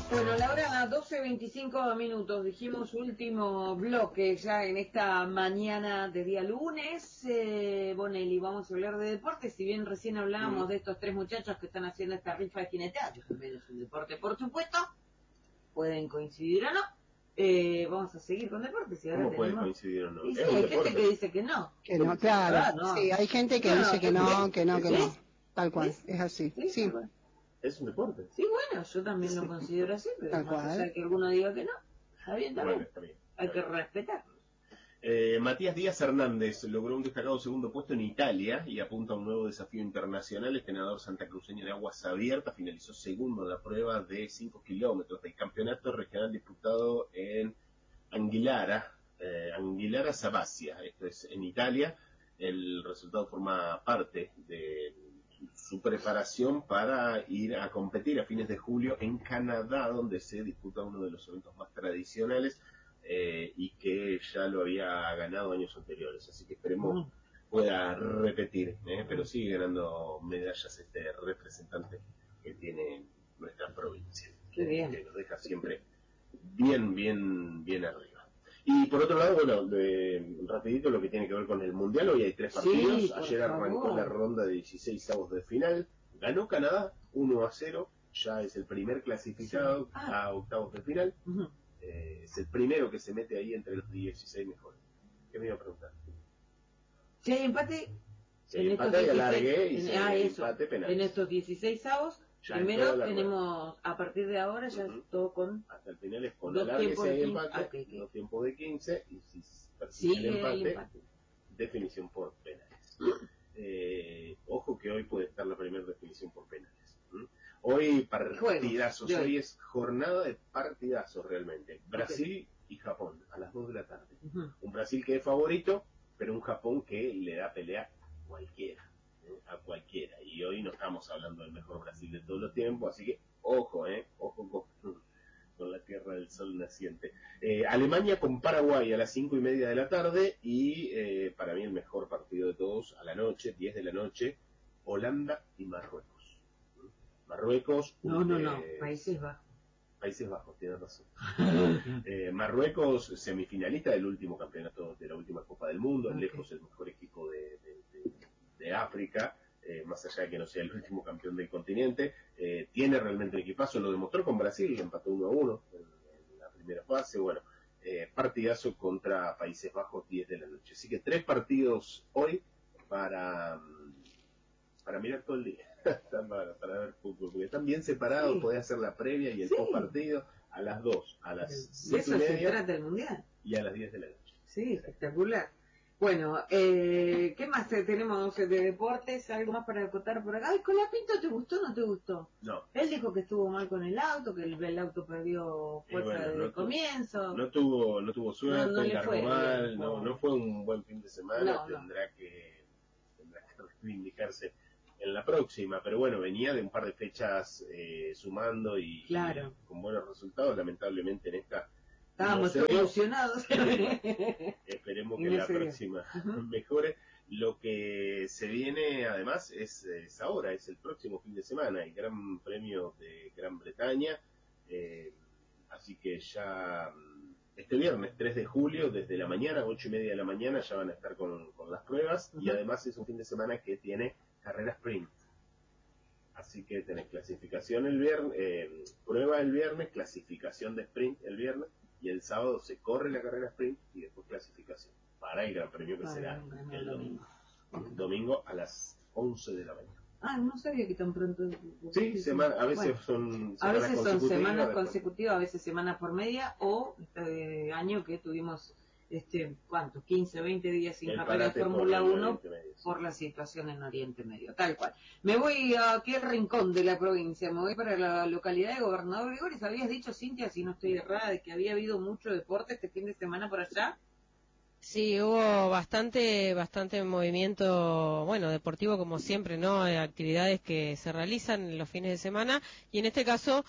Bueno, la hora 12:25 dijimos último bloque ya en esta mañana de día lunes. Bonelli, vamos a hablar de deporte, si bien recién hablábamos de estos tres muchachos que están haciendo esta rifa de jineteado, también es un deporte, por supuesto, pueden coincidir o no. Vamos a seguir con deporte. Si ahora ¿Cómo puede coincidir o no? Y sí, hay gente que dice que no. Que no, claro. No. Sí, hay gente que dice que no, que no. Tal cual, ¿Sí? es así. Sí. Sí. Es un deporte. Sí, bueno, yo también lo considero así, pero Tal más cual. allá de que alguno diga que no, está bien también. Bueno, está bien. Hay que respetarlo. Matías Díaz Hernández logró un destacado segundo puesto en Italia y apunta a un nuevo desafío internacional. Este nadador santacruceño de aguas abiertas finalizó segundo en la prueba de 5 kilómetros del campeonato regional disputado en Anguillara Sabazia, esto es en Italia. El resultado forma parte de su preparación para ir a competir a fines de julio en Canadá, donde se disputa uno de los eventos más tradicionales y que ya lo había ganado años anteriores, así que esperemos pueda repetir, pero sigue ganando medallas este representante que tiene nuestra provincia, que nos deja siempre bien arriba. Y por otro lado, bueno, rapidito lo que tiene que ver con el Mundial. Hoy hay 3 partidos. Sí, ayer arrancó la ronda de 16avos de final. Ganó Canadá 1-0. Ya es el primer clasificado a octavos de final. Es el primero que se mete ahí entre los 16 mejores. ¿Qué me iba a preguntar? Si hay empate, si hay empate, alargué y empate penal. En estos 16avos, primero tenemos, a partir de ahora, ya es todo con... Hasta el final es con alargue si hay empate, 2 tiempos de 15, y si persiste el empate, definición por penales. Ojo que hoy puede estar la primera definición por penales. Hoy partidazos, hoy es jornada de partidazos realmente. Brasil y Japón, a las 2 de la tarde. Un Brasil que es favorito, pero un Japón que le da pelea a cualquiera, y hoy no estamos hablando del mejor Brasil de todos los tiempos, así que ojo con la tierra del sol naciente. Alemania con Paraguay a las 5:30 de la tarde, y para mí el mejor partido de todos, a la noche, 10 de la noche, Holanda y Marruecos. Marruecos Países Bajos, tienes razón. Marruecos, semifinalista del último campeonato, de la última Copa del Mundo, lejos el mejor equipo de África, más allá de que no sea el último campeón del continente. Tiene realmente un equipazo, lo demostró con Brasil, empató 1-1 en la primera fase. Bueno, partidazo contra Países Bajos, 10 de la noche. Así que 3 partidos hoy para mirar todo el día. para ver fútbol, porque están bien separados. Podés hacer la previa y el post partido a las 2, a las 6:30. Eso se trata el Mundial. Y a las 10 de la noche. Sí, espectacular. Bueno, ¿qué más tenemos de deportes? ¿Algo más para acotar por acá? Ay, ¿Colapinto te gustó o no te gustó? No. Él dijo que estuvo mal con el auto, que el auto perdió fuerza desde el comienzo. No tuvo suerte, largó mal, bien, no fue un buen fin de semana. No, tendrá que reivindicarse en la próxima, pero bueno, venía de un par de fechas sumando y con buenos resultados. Lamentablemente en esta estábamos todos emocionados. Esperemos que la próxima mejore. Lo que se viene además es ahora, es el próximo fin de semana, el Gran Premio de Gran Bretaña, así que ya este viernes 3 de julio, desde la mañana, 8:30 de la mañana, ya van a estar con las pruebas, y además es un fin de semana que tiene carrera sprint. Así que tenés clasificación el viernes, prueba el viernes, clasificación de sprint el viernes, y el sábado se corre la carrera sprint y después clasificación para el Gran Premio que será el domingo. Domingo a las 11 de la mañana. No sabía que tan pronto. Sí, a veces son semanas consecutivas, a veces semanas por media, o este año que tuvimos 15, 20 días sin carrera de Fórmula 1 por la situación en Oriente Medio, tal cual. Me voy aquí al rincón de la provincia, me voy para la localidad de Gobernador Gregores. Habías dicho, Cintia, si no estoy errada, de que había habido mucho deporte este fin de semana por allá. Sí, hubo bastante movimiento, deportivo como siempre, ¿no? Actividades que se realizan los fines de semana, y en este caso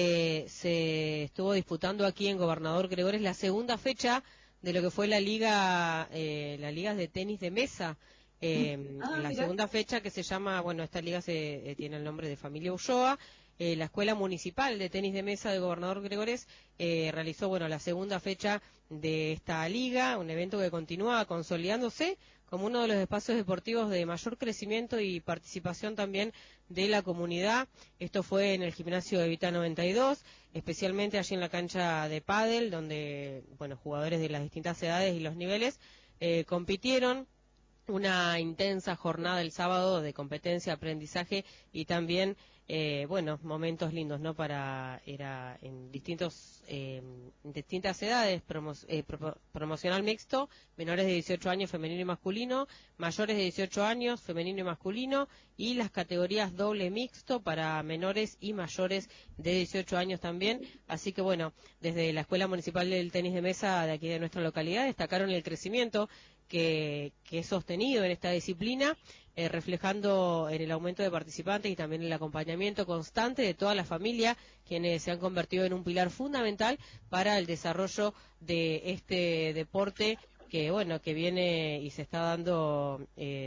se estuvo disputando aquí en Gobernador Gregores la segunda fecha de lo que fue la liga de tenis de mesa. La segunda fecha, que se llama, esta liga tiene el nombre de Familia Ulloa, la Escuela Municipal de Tenis de Mesa de Gobernador Gregores realizó, bueno, la segunda fecha de esta liga, un evento que continúa consolidándose como uno de los espacios deportivos de mayor crecimiento y participación también de la comunidad. Esto fue en el gimnasio Evita 92, especialmente allí en la cancha de pádel, donde, bueno, jugadores de las distintas edades y los niveles compitieron. Una intensa jornada el sábado de competencia, aprendizaje y también, bueno, momentos lindos, ¿no? Era en distintas edades, promocional mixto, menores de 18 años, femenino y masculino, mayores de 18 años, femenino y masculino, y las categorías doble mixto para menores y mayores de 18 años también. Así que, bueno, desde la Escuela Municipal del Tenis de Mesa de aquí de nuestra localidad destacaron el crecimiento que es sostenido en esta disciplina, reflejando en el aumento de participantes y también el acompañamiento constante de toda la familia, quienes se han convertido en un pilar fundamental para el desarrollo de este deporte que, bueno, que viene y se está dando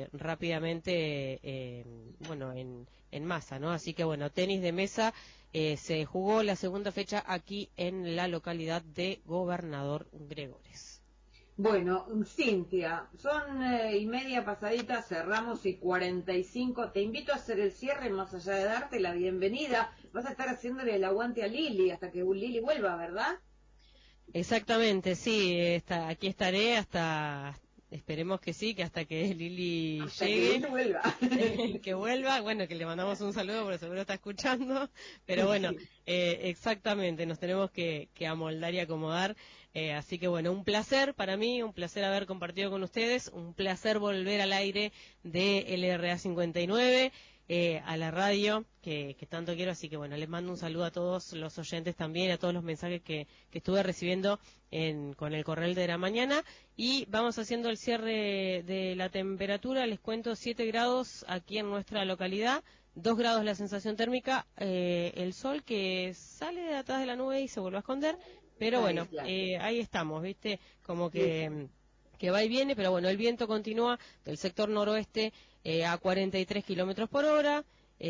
rápidamente, bueno, en masa, ¿no? Así que, bueno, tenis de mesa, se jugó la segunda fecha aquí en la localidad de Gobernador Gregores. Bueno, Cintia, son 1:30 pasaditas, cerramos y 45. Te invito a hacer el cierre, más allá de darte la bienvenida. Vas a estar haciéndole el aguante a Lili hasta que Lili vuelva, ¿verdad? Exactamente, sí, aquí estaré hasta, esperemos que sí, que hasta que Lili hasta llegue. Que vuelva. Que vuelva, bueno, que le mandamos un saludo porque seguro está escuchando, pero bueno, exactamente, nos tenemos que amoldar y acomodar. Así que bueno, un placer para mí, un placer haber compartido con ustedes, un placer volver al aire de LRA 59, a la radio que tanto quiero. Así que bueno, les mando un saludo a todos los oyentes también, a todos los mensajes que estuve recibiendo con el correo de la mañana. Y vamos haciendo el cierre de la temperatura. Les cuento 7 grados aquí en nuestra localidad, 2 grados la sensación térmica, el sol que sale de atrás de la nube y se vuelve a esconder. Pero bueno, ahí estamos, ¿viste? Como que va y viene, pero bueno, el viento continúa del sector noroeste a 43 kilómetros por hora,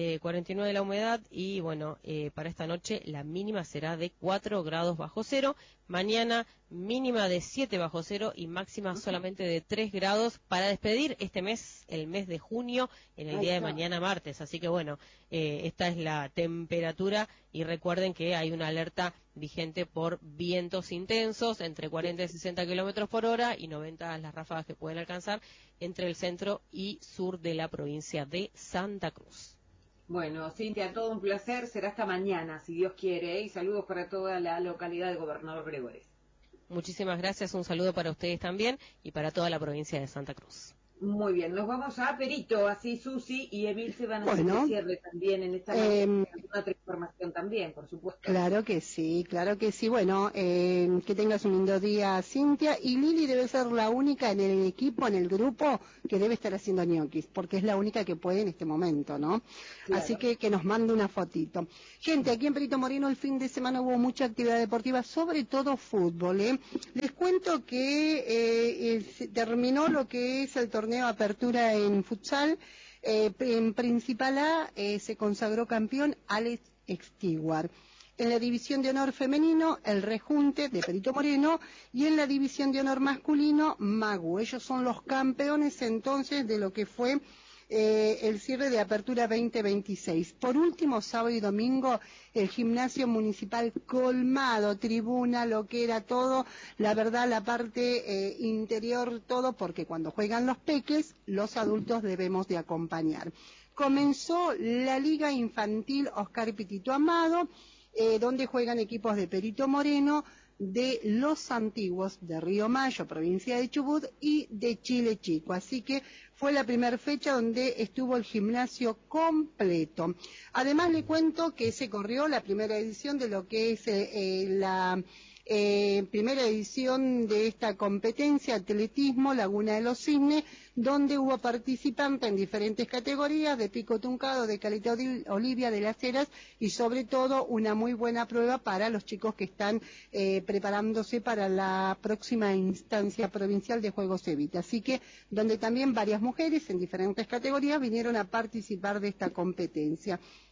49 la humedad, y bueno, para esta noche la mínima será de 4 grados bajo cero, mañana mínima de 7 bajo cero y máxima solamente de 3 grados para despedir este mes, el mes de junio, en el día de mañana martes. Así que bueno, esta es la temperatura, y recuerden que hay una alerta vigente por vientos intensos entre 40 y 60 kilómetros por hora y 90 las ráfagas que pueden alcanzar entre el centro y sur de la provincia de Santa Cruz. Bueno, Cintia, todo un placer. Será hasta mañana, si Dios quiere, y saludos para toda la localidad de Gobernador Gregores. Muchísimas gracias, un saludo para ustedes también y para toda la provincia de Santa Cruz. Muy bien, nos vamos a Perito, así Susi y Emil se van a hacer el cierre también en esta alguna otra información también, por supuesto. Claro que sí, claro que sí. Bueno, que tengas un lindo día, Cintia, y Lili debe ser la única en el equipo, en el grupo, que debe estar haciendo ñoquis, porque es la única que puede en este momento, ¿no? Claro. Así que nos mande una fotito. Gente, aquí en Perito Moreno el fin de semana hubo mucha actividad deportiva, sobre todo fútbol, ¿eh? Les cuento que terminó lo que es el torneo Apertura en futsal. En Principal A se consagró campeón Alex Stewart. En la división de honor femenino, el Rejunte de Perito Moreno, y en la división de honor masculino, Magu. Ellos son los campeones entonces de lo que fue el cierre de Apertura 2026. Por último, sábado y domingo, el gimnasio municipal colmado, tribuna, lo que era todo, la verdad, la parte interior, todo, porque cuando juegan los peques, los adultos debemos de acompañar. Comenzó la Liga Infantil Oscar Pitito Amado, donde juegan equipos de Perito Moreno, de Los Antiguos, de Río Mayo, provincia de Chubut, y de Chile Chico. Así que fue la primera fecha donde estuvo el gimnasio completo. Además le cuento que se corrió la primera edición de lo que es la primera edición de esta competencia, atletismo, Laguna de los Cisnes, donde hubo participantes en diferentes categorías, de pico tuncado, de caleta olivia, de las Heras, y sobre todo una muy buena prueba para los chicos que están preparándose para la próxima instancia provincial de Juegos Evita. Así que, donde también varias mujeres en diferentes categorías vinieron a participar de esta competencia.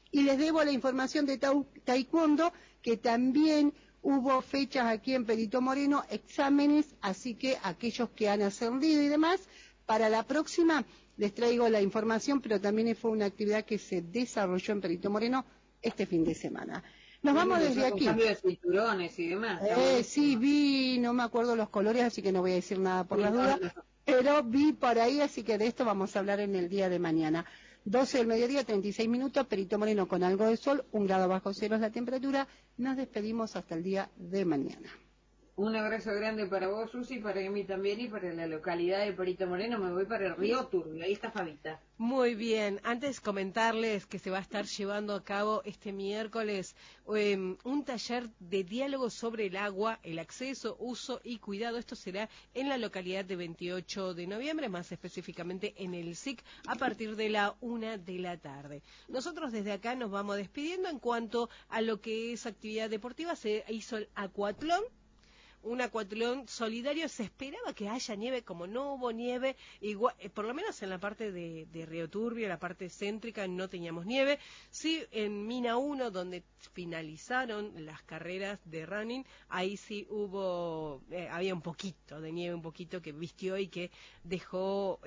Y les debo la información de taekwondo, que también hubo fechas aquí en Perito Moreno, exámenes, así que aquellos que han ascendido y demás, para la próxima les traigo la información, pero también fue una actividad que se desarrolló en Perito Moreno este fin de semana. Nos vamos desde aquí. Cambio de cinturones y demás. Sí, vi, no me acuerdo los colores, así que no voy a decir nada por las dudas, pero vi por ahí, así que de esto vamos a hablar en el día de mañana. 12 del mediodía, 36 minutos, Perito Moreno con algo de sol, 1 grado bajo cero es la temperatura. Nos despedimos hasta el día de mañana. Un abrazo grande para vos, Susi, para Emi también y para la localidad de Perito Moreno. Me voy para el Río Turbio. Ahí está Fabita. Muy bien. Antes comentarles que se va a estar llevando a cabo este miércoles un taller de diálogo sobre el agua, el acceso, uso y cuidado. Esto será en la localidad de 28 de noviembre, más específicamente en el SIC, a partir de la 1 de la tarde. Nosotros desde acá nos vamos despidiendo. En cuanto a lo que es actividad deportiva, se hizo el acuatlón. Un acuatlón solidario. Se esperaba que haya nieve, como no hubo nieve, igual, por lo menos en la parte de Río Turbio, la parte céntrica, no teníamos nieve. Sí, en Mina 1, donde finalizaron las carreras de running, ahí sí hubo, había un poquito de nieve, un poquito que vistió y que dejó...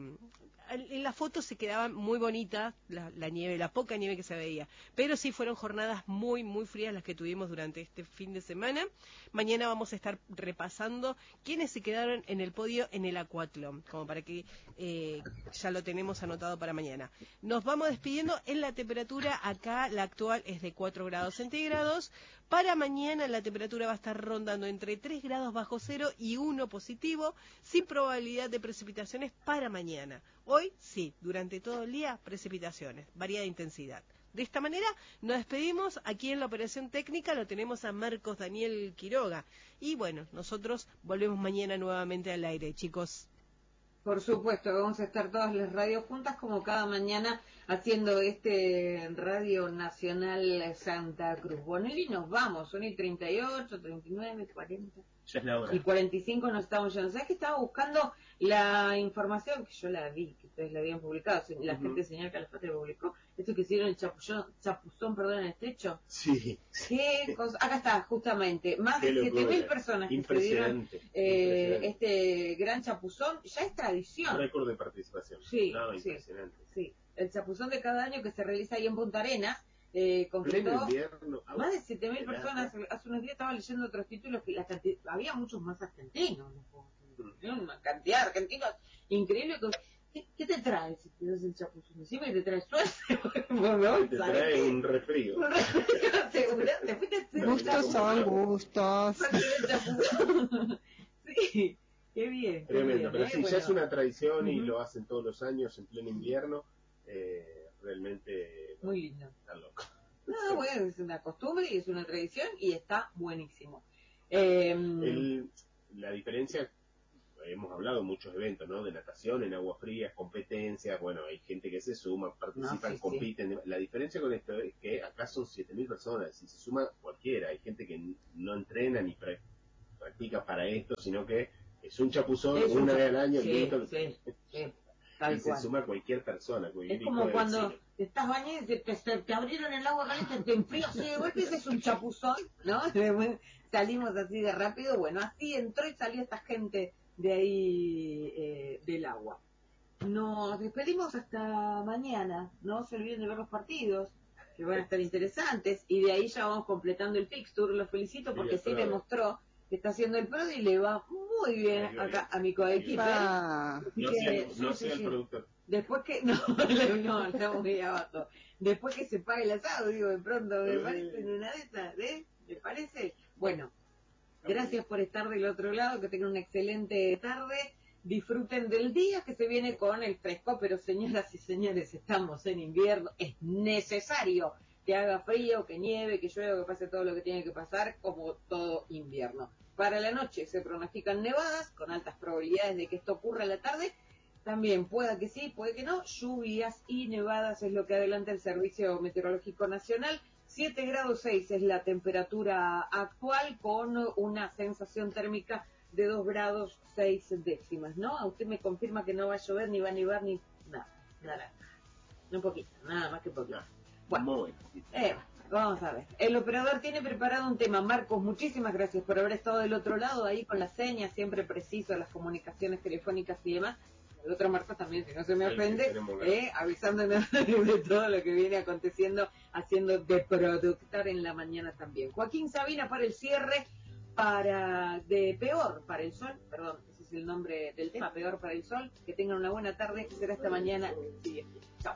en la foto se quedaba muy bonita la nieve, la poca nieve que se veía, pero sí fueron jornadas muy, muy frías las que tuvimos durante este fin de semana. Mañana vamos a estar repasando quiénes se quedaron en el podio en el acuatlón, como para que ya lo tenemos anotado para mañana. Nos vamos despidiendo. En la temperatura, acá la actual es de 4 grados centígrados. Para mañana la temperatura va a estar rondando entre 3 grados bajo cero y 1 positivo, sin probabilidad de precipitaciones para mañana. Hoy sí, durante todo el día, precipitaciones, variada intensidad. De esta manera nos despedimos. Aquí en la operación técnica lo tenemos a Marcos Daniel Quiroga. Y bueno, nosotros volvemos mañana nuevamente al aire, chicos. Por supuesto, vamos a estar todas las radios juntas como cada mañana haciendo este Radio Nacional Santa Cruz. Bueno, y nos vamos, son y 38, 39, 40. Ya es la hora. Y 45 nos estamos yendo. ¿Sabes que estaba buscando la información? Que yo la vi, que ustedes la habían publicado. La gente de Señal Calafate publicó. Esto que hicieron el chapuzón, en el techo. Sí. ¿Qué cosa? Acá está, justamente. Más de 7.000 personas que se dieron este gran chapuzón. Ya es tradición. Un récord de participación. Sí, no, sí, impresionante. sí. El chapuzón de cada año que se realiza ahí en Punta Arenas. Completó más de 7.000 personas. Hace unos días estaba leyendo otros títulos que había muchos más argentinos, una cantidad de argentinos increíble. ¿Qué te trae si te das el chapuzón? Siempre te trae suerte. Te trae un resfrío. Un resfrío, asegurate. Gustos son gustos. Sí, qué bien. Tremendo, pero sí, bueno. ya es una tradición y lo hacen todos los años en pleno invierno. Realmente muy lindo. Está loco. No, bueno, es una costumbre y es una tradición y está buenísimo. La diferencia, hemos hablado muchos eventos, ¿no? De natación en aguas frías, competencias, bueno, hay gente que se suma, participan, compiten. Sí. La diferencia con esto es que acá son 7.000 personas y se suma cualquiera. Hay gente que no entrena ni practica para esto, sino que es un chapuzón una vez al año. Sí. Y se suma cualquier persona. Es como cuando te estás bañando y te abrieron el agua caliente, te enfrías y de golpe ese es un chapuzón, ¿no? Salimos así de rápido. Bueno, así entró y salió esta gente de ahí del agua. Nos despedimos hasta mañana. No se olviden de ver los partidos, que van a estar interesantes. Y de ahí ya vamos completando el fixture. Los felicito porque sí demostró que está haciendo el PRO y le va muy bien acá a mi coequipo. No sea el productor. Después que no, estamos muy abajo. Después que se pague el asado, digo, de pronto me parece en una de esas, ¿me parece? Bueno, gracias por estar del otro lado, que tengan una excelente tarde. Disfruten del día que se viene con el fresco, pero señoras y señores, estamos en invierno, es necesario que haga frío, que nieve, que llueva, que pase todo lo que tiene que pasar, como todo invierno. Para la noche se pronostican nevadas, con altas probabilidades de que esto ocurra en la tarde. También pueda que sí, puede que no. Lluvias y nevadas es lo que adelanta el Servicio Meteorológico Nacional. 7 grados 6 es la temperatura actual, con una sensación térmica de 2 grados 6 décimas, ¿no? A usted me confirma que no va a llover, ni va a nevar, ni nada. Un poquito, nada más que poquito. Bueno, vamos a ver. El operador tiene preparado un tema. Marcos, muchísimas gracias por haber estado del otro lado, ahí con las señas, siempre preciso, las comunicaciones telefónicas y demás. El otro Marcos también, si no se me ofende, avisándonos de todo lo que viene aconteciendo, haciendo de productor en la mañana también. Joaquín Sabina para el cierre, Peor para el Sol, perdón, ese es el nombre del tema, Peor para el Sol. Que tengan una buena tarde, será esta mañana. Sí, chao.